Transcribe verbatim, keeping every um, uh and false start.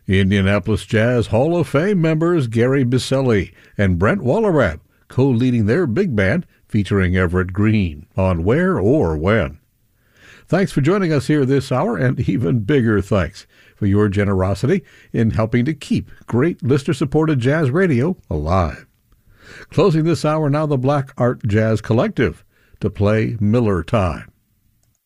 Indianapolis Jazz Hall of Fame members Gary Biselli and Brent Wallerat co-leading their big band featuring Everett Green on Where or When. Thanks for joining us here this hour, and even bigger thanks for your generosity in helping to keep great listener-supported jazz radio alive. Closing this hour now, the Black Art Jazz Collective to play Miller Time.